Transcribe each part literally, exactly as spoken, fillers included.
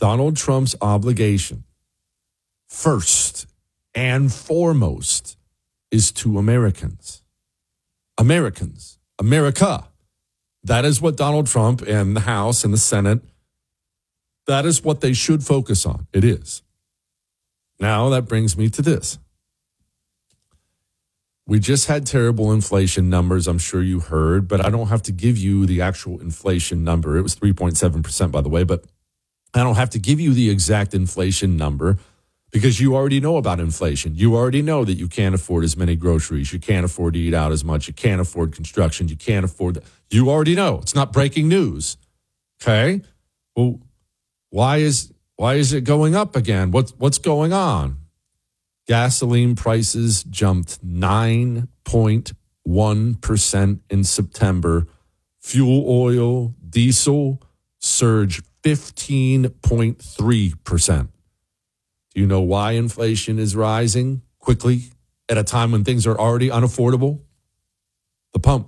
Donald Trump's obligation, first and foremost, is to Americans. Americans. America. That is what Donald Trump and the House and the Senate, that is what they should focus on. It is. Now that brings me to this. We just had terrible inflation numbers, I'm sure you heard, but I don't have to give you the actual inflation number. It was three point seven percent, by the way, but I don't have to give you the exact inflation number because you already know about inflation. You already know that you can't afford as many groceries. You can't afford to eat out as much. You can't afford construction. You can't afford that. You already know. It's not breaking news. Okay? Well, why is why is it going up again? What's what's going on? Gasoline prices jumped nine point one percent in September. Fuel oil, diesel surged fifteen point three percent. Do you know why inflation is rising quickly at a time when things are already unaffordable? The pump.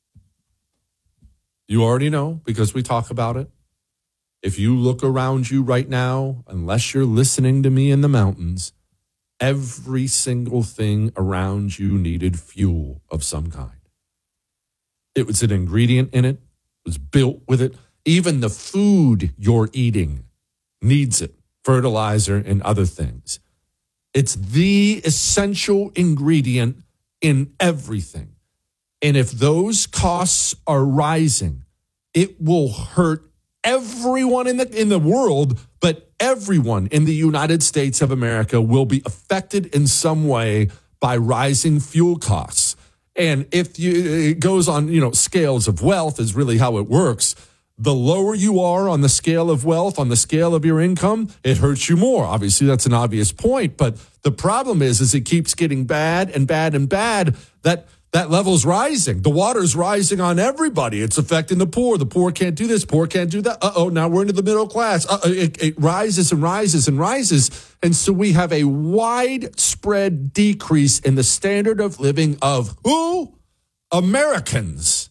You already know because we talk about it. If you look around you right now, unless you're listening to me in the mountains, every single thing around you needed fuel of some kind. It was an ingredient in it. It was built with it. Even the food you're eating needs it. Fertilizer and other things. It's the essential ingredient in everything. And if those costs are rising, it will hurt everyone in the in the world, but everyone in the United States of America will be affected in some way by rising fuel costs. And if you, it goes on, you know, scales of wealth is really how it works. The lower you are on the scale of wealth, on the scale of your income, it hurts you more. Obviously, that's an obvious point. But the problem is, is it keeps getting bad and bad and bad. That that level's rising. The water's rising on everybody. It's affecting the poor. The poor can't do this. Poor can't do that. Uh-oh, now we're into the middle class. Uh-oh, it, it rises and rises and rises. And so we have a widespread decrease in the standard of living of who? Americans.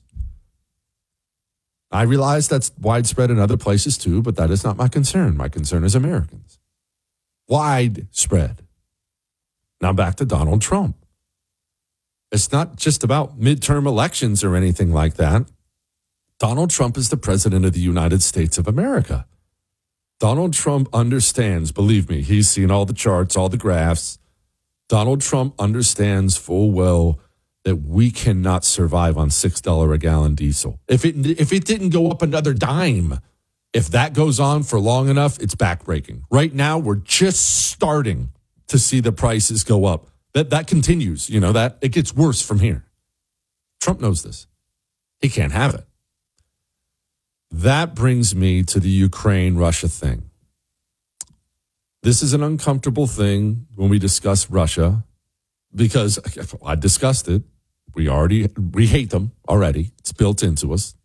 I realize that's widespread in other places too, but that is not my concern. My concern is Americans. Widespread. Now back to Donald Trump. It's not just about midterm elections or anything like that. Donald Trump is the president of the United States of America. Donald Trump understands, believe me, he's seen all the charts, all the graphs. Donald Trump understands full well that we cannot survive on six dollars a gallon diesel. If it if it didn't go up another dime, if that goes on for long enough, it's backbreaking. Right now, we're just starting to see the prices go up. That that continues, you know, that it gets worse from here. Trump knows this. He can't have it. That brings me to the Ukraine-Russia thing. This is an uncomfortable thing when we discuss Russia because I discussed it. We already, we hate them already. It's built into us.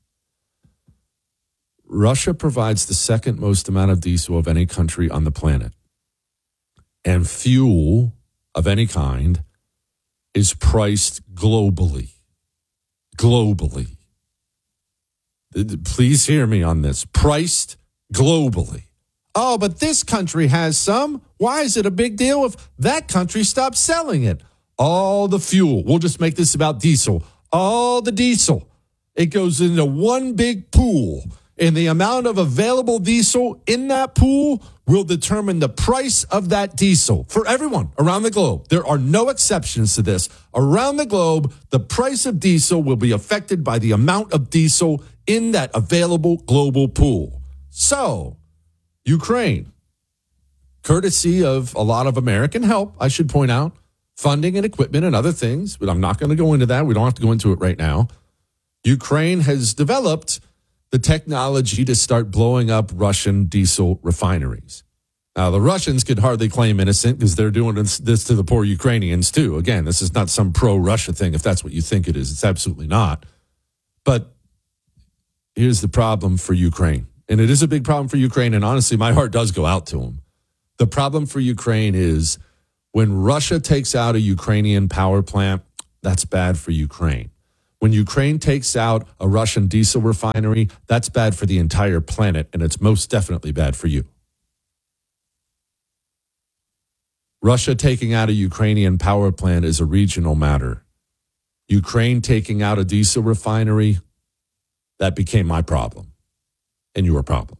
Russia provides the second most amount of diesel of any country on the planet. And fuel of any kind is priced globally. Globally. Please hear me on this. Priced globally. Oh, but this country has some. Why is it a big deal if that country stops selling it? All the fuel. We'll just make this about diesel. All the diesel. It goes into one big pool. And the amount of available diesel in that pool will determine the price of that diesel for everyone around the globe. There are no exceptions to this. Around the globe, the price of diesel will be affected by the amount of diesel in that available global pool. So, Ukraine, courtesy of a lot of American help, I should point out, funding and equipment and other things, but I'm not going to go into that. We don't have to go into it right now. Ukraine has developed the technology to start blowing up Russian diesel refineries. Now, the Russians could hardly claim innocent because they're doing this, this to the poor Ukrainians, too. Again, this is not some pro-Russia thing, if that's what you think it is. It's absolutely not. But here's the problem for Ukraine. And it is a big problem for Ukraine, and honestly, my heart does go out to them. The problem for Ukraine is when Russia takes out a Ukrainian power plant, that's bad for Ukraine. When Ukraine takes out a Russian diesel refinery, that's bad for the entire planet, and it's most definitely bad for you. Russia taking out a Ukrainian power plant is a regional matter. Ukraine taking out a diesel refinery, that became my problem and your problem.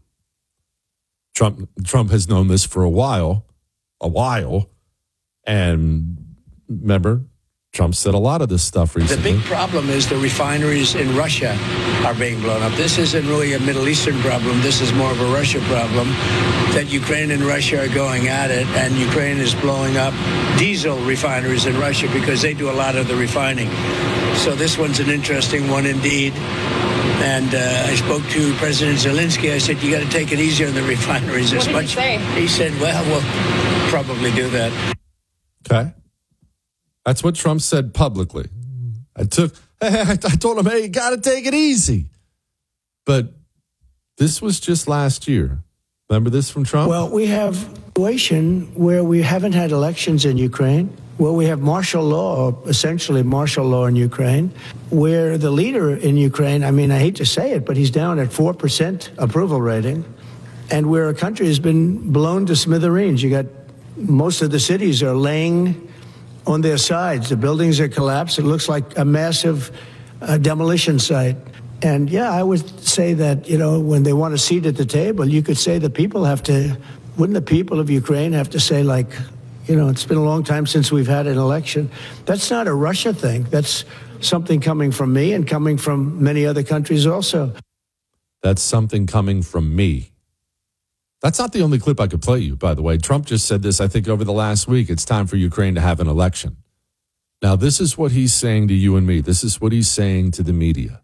Trump Trump has known this for a while, a while. And remember, Trump said a lot of this stuff recently. The big problem is the refineries in Russia are being blown up. This isn't really a Middle Eastern problem. This is more of a Russia problem, that Ukraine and Russia are going at it, and Ukraine is blowing up diesel refineries in Russia because they do a lot of the refining. So this one's an interesting one indeed. And uh, I spoke to President Zelensky. I said, you got to take it easy on the refineries. What as did much. he say? He said, well, we'll probably do that. Okay. That's what Trump said publicly. I took, I told him, hey, you got to take it easy. But this was just last year. Remember this from Trump? Well, we have a situation where we haven't had elections in Ukraine, where we have martial law, essentially martial law in Ukraine, where the leader in Ukraine, I mean, I hate to say it, but he's down at four percent approval rating, and where a country has been blown to smithereens. You got most of the cities are laying on their sides. The buildings are collapsed. It looks like a massive uh, demolition site. And yeah, I would say that, you know, when they want a seat at the table, you could say the people have to, wouldn't the people of Ukraine have to say, like, you know, it's been a long time since we've had an election. That's not a Russia thing. That's something coming from me and coming from many other countries also. That's something coming from me. That's not the only clip I could play you, by the way. Trump just said this, I think, over the last week. It's time for Ukraine to have an election. Now, this is what he's saying to you and me. This is what he's saying to the media.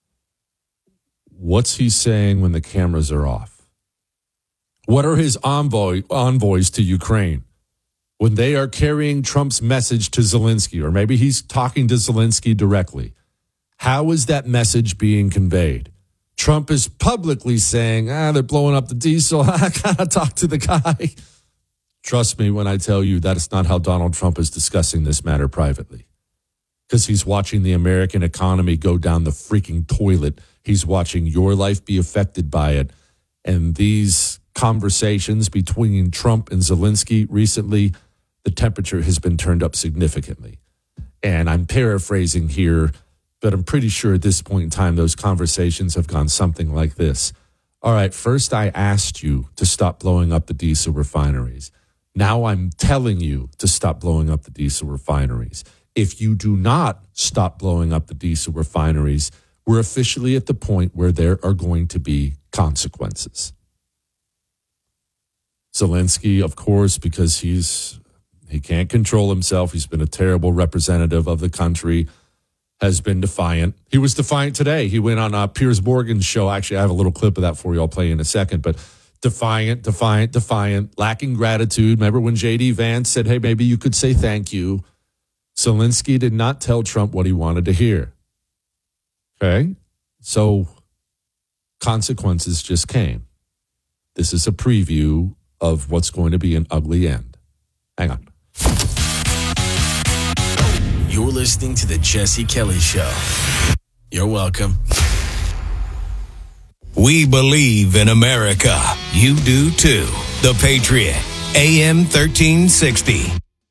What's he saying when the cameras are off? What are his envoy, envoys to Ukraine when they are carrying Trump's message to Zelensky? Or maybe he's talking to Zelensky directly. How is that message being conveyed? Trump is publicly saying, ah, they're blowing up the diesel. I gotta talk to the guy. Trust me when I tell you that is not how Donald Trump is discussing this matter privately. Because he's watching the American economy go down the freaking toilet. He's watching your life be affected by it. And these conversations between Trump and Zelensky recently, the temperature has been turned up significantly. And I'm paraphrasing here, but I'm pretty sure at this point in time, those conversations have gone something like this. All right, first I asked you to stop blowing up the diesel refineries. Now I'm telling you to stop blowing up the diesel refineries. If you do not stop blowing up the diesel refineries, we're officially at the point where there are going to be consequences. Zelensky, of course, because he's he can't control himself. He's been a terrible representative of the country. Has been defiant. He was defiant today. He went on uh, Piers Morgan's show. Actually, I have a little clip of that for you. I'll play in a second. But defiant, defiant, defiant, lacking gratitude. Remember when J D Vance said, hey, maybe you could say thank you. Zelensky did not tell Trump what he wanted to hear. Okay? So consequences just came. This is a preview of what's going to be an ugly end. Hang on. You're listening to The Jesse Kelly Show. You're welcome. We believe in America. You do too. The Patriot, A M thirteen sixty.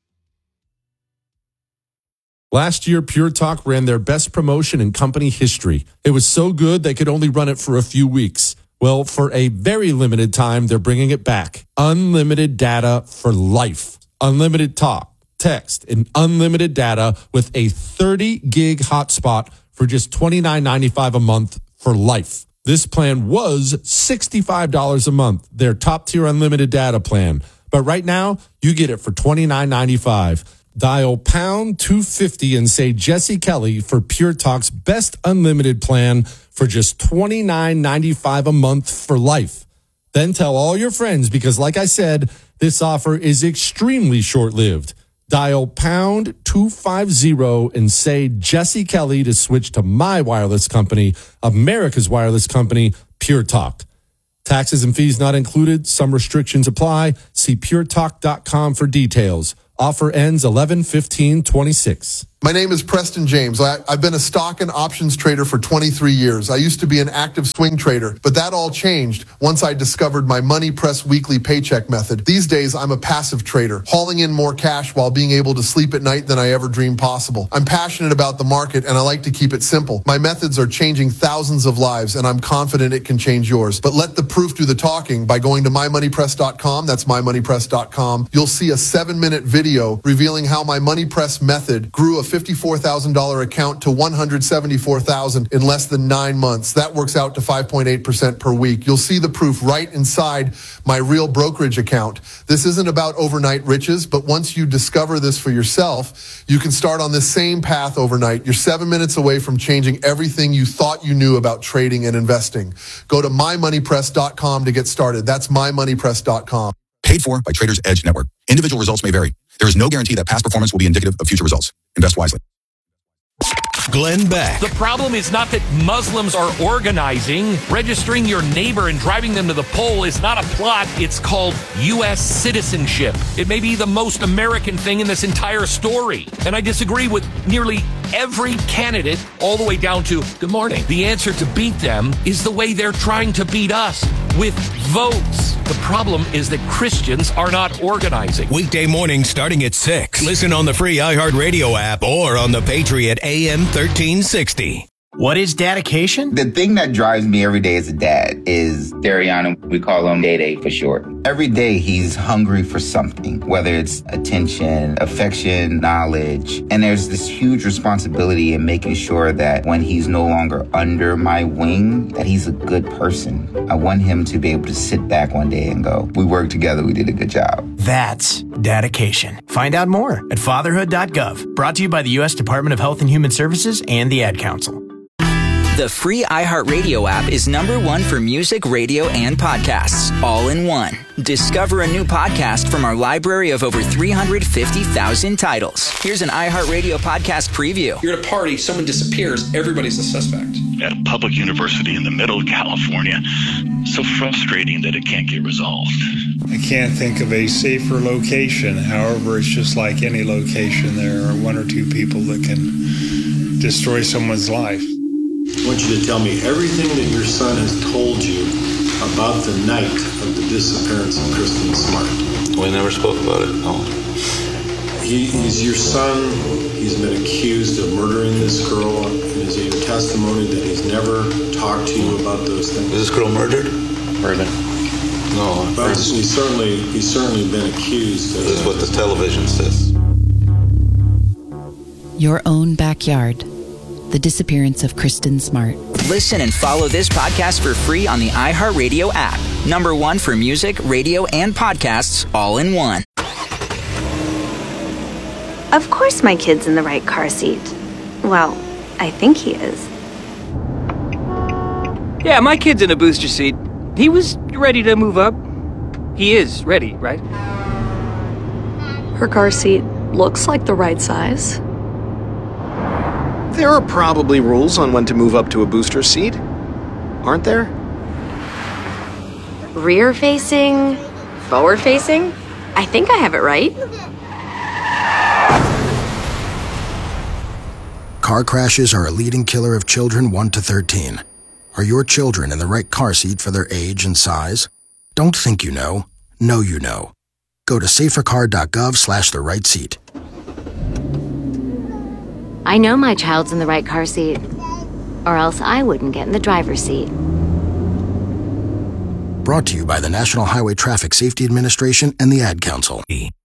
Last year, Pure Talk ran their best promotion in company history. It was so good they could only run it for a few weeks. Well, for a very limited time, they're bringing it back. Unlimited data for life. Unlimited talk, text, and unlimited data with a thirty gig hotspot for just twenty-nine ninety-five a month for life. This plan was sixty-five dollars a month, their top tier unlimited data plan. But right now, you get it for twenty-nine ninety-five. Dial pound two fifty and say Jesse Kelly for Pure Talk's best unlimited plan for just twenty-nine ninety-five a month for life. Then tell all your friends because, like I said, this offer is extremely short-lived. Dial pound two fifty and say Jesse Kelly to switch to my wireless company, America's wireless company, Pure Talk. Taxes and fees not included. Some restrictions apply. See pure talk dot com for details. Offer ends eleven fifteen twenty-six. My name is Preston James. I, I've been a stock and options trader for twenty-three years. I used to be an active swing trader, but that all changed once I discovered my Money Press weekly paycheck method. These days, I'm a passive trader, hauling in more cash while being able to sleep at night than I ever dreamed possible. I'm passionate about the market, and I like to keep it simple. My methods are changing thousands of lives, and I'm confident it can change yours. But let the proof do the talking by going to my money press dot com. That's my money press dot com. You'll see a seven-minute video revealing how my Money Press method grew a fifty-four thousand dollars account to one hundred seventy-four thousand dollars in less than nine months. That works out to five point eight percent per week. You'll see the proof right inside my real brokerage account. This isn't about overnight riches, but once you discover this for yourself, you can start on this same path overnight. You're seven minutes away from changing everything you thought you knew about trading and investing. Go to my money press dot com to get started. That's my money press dot com. Paid for by Traders Edge Network. Individual results may vary. There is no guarantee that past performance will be indicative of future results. Invest wisely. Glenn Beck. The problem is not that Muslims are organizing. Registering your neighbor and driving them to the poll is not a plot. It's called U S citizenship. It may be the most American thing in this entire story. And I disagree with nearly every candidate, all the way down to, good morning. The answer to beat them is the way they're trying to beat us, with votes. The problem is that Christians are not organizing. Weekday morning starting at six. Listen on the free iHeartRadio app or on the Patriot A M thirteen sixty. What is dedication? The thing that drives me every day as a dad is Dariana. We call him Day Day for short. Every day he's hungry for something, whether it's attention, affection, knowledge. And there's this huge responsibility in making sure that when he's no longer under my wing, that he's a good person. I want him to be able to sit back one day and go, we worked together, we did a good job. That's dedication. Find out more at fatherhood dot gov. Brought to you by the U S Department of Health and Human Services and the Ad Council. The free iHeartRadio app is number one for music, radio, and podcasts, all in one. Discover a new podcast from our library of over three hundred fifty thousand titles. Here's an iHeartRadio podcast preview. You're at a party, someone disappears, everybody's a suspect. At a public university in the middle of California, so frustrating that it can't get resolved. I can't think of a safer location. However, it's just like any location. There are one or two people that can destroy someone's life. I want you to tell me everything that your son has told you about the night of the disappearance of Kristen Smart. We never spoke about it, no. He, he's your son. He's been accused of murdering this girl. And is it your testimony that he's never talked to you about those things? Is this girl murdered? Murdered. No. But he's certainly, he's certainly been accused. Of, this is what the television says. Your own backyard. The disappearance of Kristen Smart. Listen and follow this podcast for free on the iHeartRadio app. Number one for music, radio, and podcasts, all in one. Of course my kid's in the right car seat. Well, I think he is. Yeah, my kid's in a booster seat. He was ready to move up. He is ready, right? Her car seat looks like the right size. There are probably rules on when to move up to a booster seat, aren't there? Rear facing, forward facing. I think I have it right. Car crashes are a leading killer of children one to thirteen. Are your children in the right car seat for their age and size? Don't think you know. Know you know. Go to safer car dot gov slash the right seat. I know my child's in the right car seat, or else I wouldn't get in the driver's seat. Brought to you by the National Highway Traffic Safety Administration and the Ad Council.